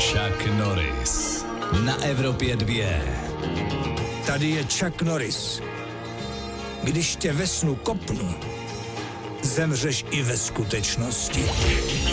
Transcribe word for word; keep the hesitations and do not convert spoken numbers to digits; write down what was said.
Chuck Norris na Evropě dvě. Tady je Chuck Norris. Když tě ve snu kopnu, zemřeš i ve skutečnosti.